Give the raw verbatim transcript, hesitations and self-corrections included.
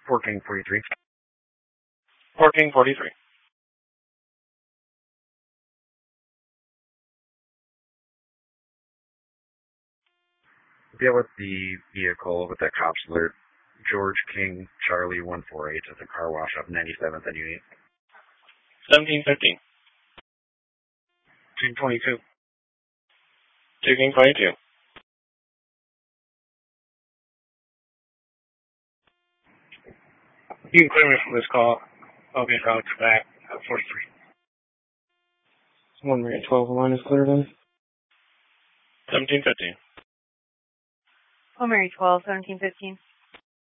fourteen forty-three. fourteen forty-three. Deal with the vehicle with that cop's alert. George King, Charlie one four eight at the car wash up ninety-seventh and Union. seventeen fifteen. two twenty-two. two King twenty-two. You can clear me from this call. I'll get Alex back at forty-three. one Marine twelve, line is cleared in. seventeen fifteen. one Mary twelve, seventeen fifteen.